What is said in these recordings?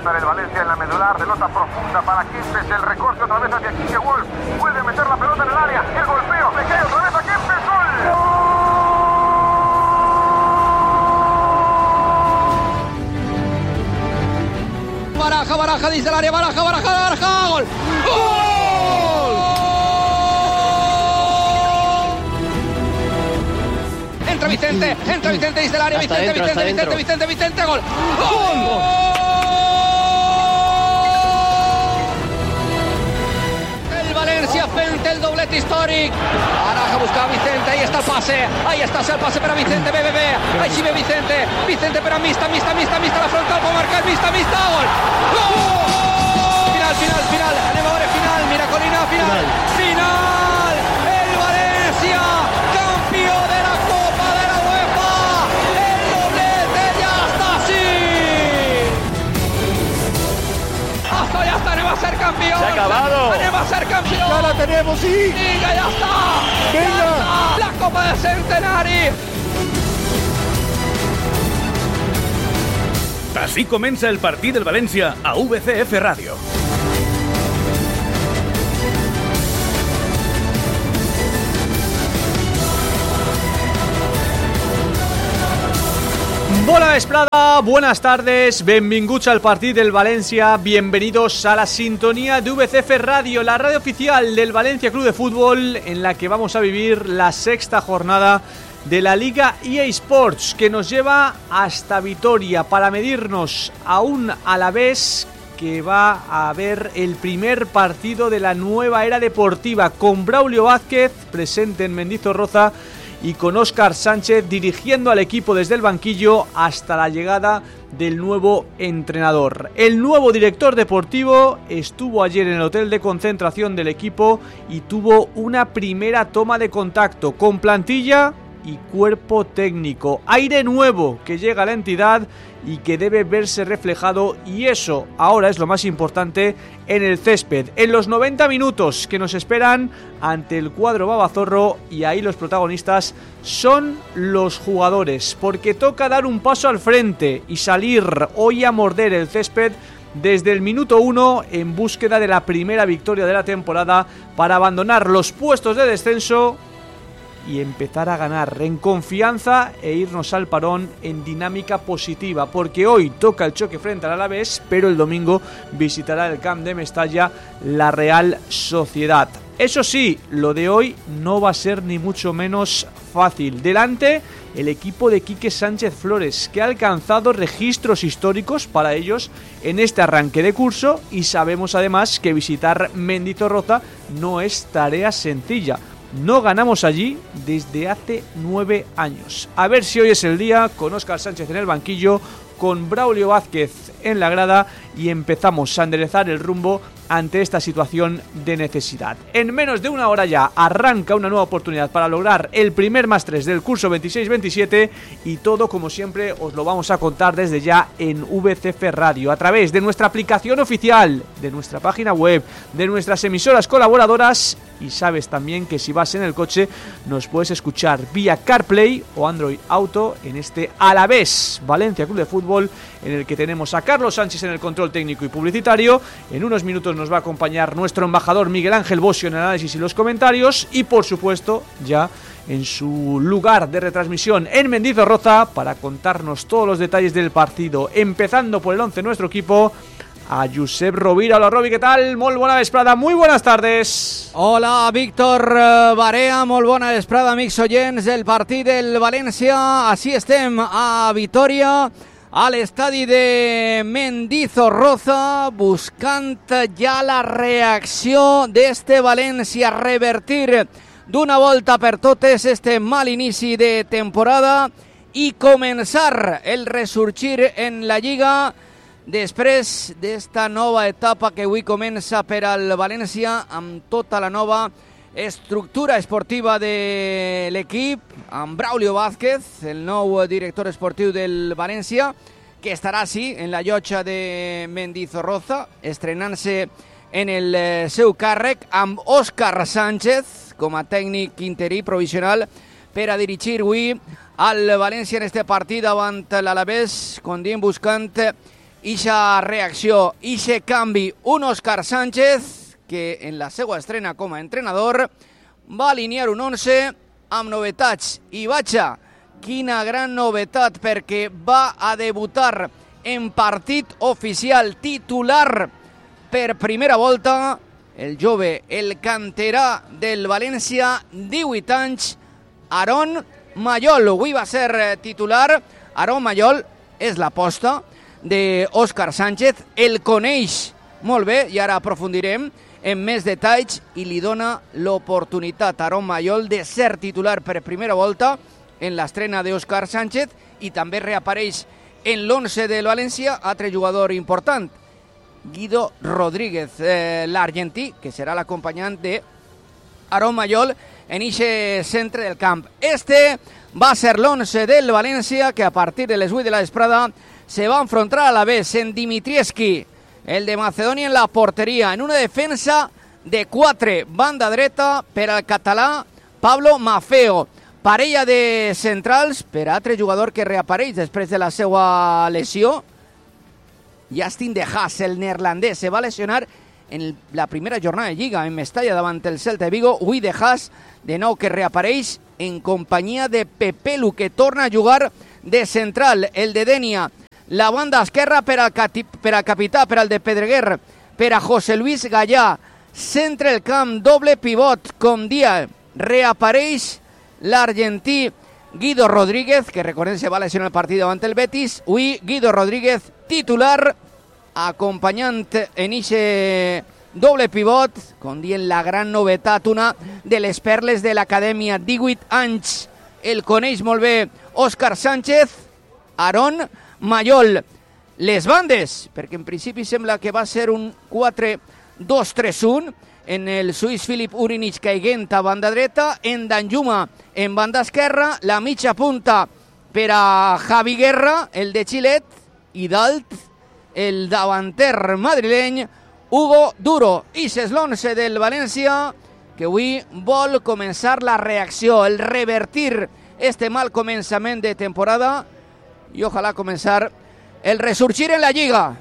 estar el Valencia en la medular, pelota profunda para Kempes, el recorte otra vez hacia Quique Wolf, vuelve a meter la pelota en el área, el golpeo, le cae otra vez a Kempes, ¡gol! Baraja desde el área, Baraja, gol. Entra Vicente desde el área, Vicente, gol. El Valencia frente el doblete histórico. Baraja busca a Vicente, ahí está el pase para Vicente, ahí sí ve Vicente para Mista, la frontal para marcar, Mista, gol. Final, animadores final, mira Colina, final, el Valencia, campeón de la Copa de la UEFA, el doblete ya está así, ya está, va a ser campeón, se ha acabado, va a ser campeón, ya la tenemos, sí, venga, ya está, la Copa del Centenari. Así comença el partit del València a VCF Ràdio. Bona vesprada, buenas tardes, benvinguts al partit del València, bienvenidos a la sintonía de VCF Radio, la radio oficial del Valencia Club de Fútbol, en la que vamos a vivir la sexta jornada de la Liga EA Sports, que nos lleva hasta Vitoria para medirnos a un Alavés que va a ver el primer partido de la nueva era deportiva, con Braulio Vázquez presente en Mendizorroza y con Óscar Sánchez dirigiendo al equipo desde el banquillo hasta la llegada del nuevo entrenador. El nuevo director deportivo estuvo ayer en el hotel de concentración del equipo y tuvo una primera toma de contacto con plantilla y cuerpo técnico. Aire nuevo que llega a la entidad y que debe verse reflejado, y eso ahora es lo más importante, en el césped, en los 90 minutos que nos esperan ante el cuadro babazorro. Y ahí los protagonistas son los jugadores, porque toca dar un paso al frente y salir hoy a morder el césped desde el minuto 1 en búsqueda de la primera victoria de la temporada para abandonar los puestos de descenso y empezar a ganar en confianza e irnos al parón en dinámica positiva, porque hoy toca el choque frente al Alavés, pero el domingo visitará el Camp de Mestalla la Real Sociedad. Eso sí, lo de hoy no va a ser ni mucho menos fácil. Delante, el equipo de Quique Sánchez Flores, que ha alcanzado registros históricos para ellos en este arranque de curso, y sabemos además que visitar Mendizorroza no es tarea sencilla. No ganamos allí desde hace 9 años. A ver si hoy es el día, con Óscar Sánchez en el banquillo, con Braulio Vázquez en la grada, y empezamos a enderezar el rumbo ante esta situación de necesidad. En menos de una hora ya arranca una nueva oportunidad para lograr el primer +3 del curso 26-27, y todo, como siempre, os lo vamos a contar desde ya en VCF Radio, a través de nuestra aplicación oficial, de nuestra página web, de nuestras emisoras colaboradoras. Y sabes también que si vas en el coche nos puedes escuchar vía CarPlay o Android Auto en este Alavés Valencia Club de Fútbol, en el que tenemos a Carlos Sánchez en el control técnico y publicitario. En unos minutos nos va a acompañar nuestro embajador Miguel Ángel Bosio en el análisis y los comentarios, y por supuesto ya en su lugar de retransmisión en Mendizorroza para contarnos todos los detalles del partido, empezando por el 11 de nuestro equipo, a Josep Rovira. Hola Robi, ¿qué tal? Molt bona vesprada, muy buenas tardes. Hola Víctor Barea, molt bona vesprada, amics oients del partit del València. Així estem a Vitoria, a l'estadi de Mendizorroza, buscant ja la reacció d'este València, revertir d'una volta per totes este mal inici de temporada i començar el ressorgir en la Lliga després d'esta nova etapa que avui comença per al València, amb tota la nova estructura esportiva de l'equip, amb Braulio Vázquez, el nou director esportiu del València, que estarà, sí, en la llotja de Mendizorroza, estrenant-se en el seu càrrec, amb Óscar Sánchez com a tècnic interí provisional per a dirigir avui al València en este partit davant l'Alavés, com diem, buscant ixa reacció, ixe canvi, un Òscar Sánchez que en la seva estrena com a entrenador va alinear un 11 amb novetats. I vaja, quina gran novetat, perquè va a debutar en partit oficial titular per primera volta el jove, el canterà del València, 18 anys, Aron Mayol. Avui va ser titular. Aron Mayol és l'aposta d'Òscar Sánchez, el coneix molt bé i ara aprofundirem en més detalls i li dona l'oportunitat a Aron Mayol de ser titular per primera volta en l'estrena d'Òscar Sánchez i també reapareix en l'11 del València altre jugador important, Guido Rodríguez, l'argentí, que serà l'acompanyant d'Aron Mayol en eixe centre del camp. Este va ser l'11 del València que a partir de les 8 de la vesprada se va enfrontar a la vez en Dimitrievski, el de Macedònia en la porteria, en una defensa de 4, banda dreta per al català Pablo Maffeo. Parella de centrals per a altre jugador que reapareix després de la seva lesió, Justin De Haas, el neerlandès, se va lesionar en la primera jornada de Lliga en Mestalla davant el Celta de Vigo. Avui De Haas, de nou que reapareix en companyia de Pepelu, que torna a jugar de central, el de Denia. La banda esquerra per al capità, per al de Pedreguer, per a José Luis Gallà. Centre el camp, doble pivot, com dia. Reapareix l'argentí Guido Rodríguez, que recordem se va lesionar el partit davant el Betis. Avui Guido Rodríguez titular, acompanyant en eixe doble pivot, com dient la gran novetat, una de les perles de l'acadèmia, 18 anys. El coneix molt bé Òscar Sánchez, Aron Mayol. Les bandes, perquè en principi sembla que va ser un 4-2-3-1, en el suís Filip Urinich caiguent a banda dreta, en Danjuma en banda esquerra, la mitja punta per a Javi Guerra, el de Xilet, i dalt el davanter madrileny Hugo Duro. I és l'11 del València que avui vol començar la reacció, el revertir este mal començament de temporada i ojalà començar el resurgir en la Lliga.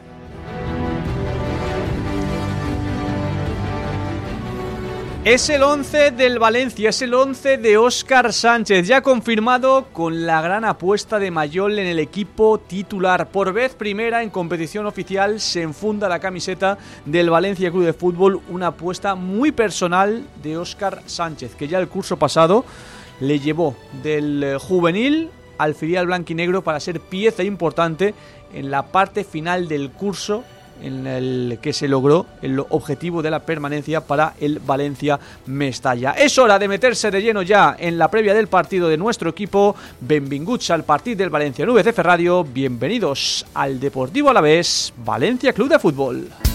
Es el 11 del Valencia, es el 11 de Òscar Sánchez, ya confirmado con la gran apuesta de Mayol en el equipo titular. Por vez primera en competición oficial se enfunda la camiseta del Valencia Club de Fútbol, una apuesta muy personal de Òscar Sánchez, que ya el curso pasado le llevó del juvenil al filial blanquinegro para ser pieza importante en la parte final del curso en el que se logró el objetivo de la permanencia para el Valencia Mestalla. Es hora de meterse de lleno ya en la previa del partido de nuestro equipo. Benvinguts al partido del Valencia en VCF Radio. Bienvenidos al Deportivo Alavés Valencia Club de Fútbol.